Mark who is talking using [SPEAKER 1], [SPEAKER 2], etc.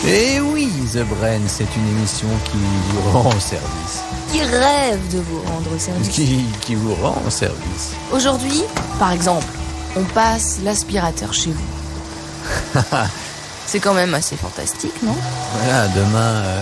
[SPEAKER 1] Et oui, The Brain, c'est une émission qui vous rend service.
[SPEAKER 2] Qui rêve de vous rendre service.
[SPEAKER 1] Qui vous rend service.
[SPEAKER 2] Aujourd'hui, par exemple, on passe l'aspirateur chez vous. C'est quand même assez fantastique, non ?
[SPEAKER 1] Voilà, demain...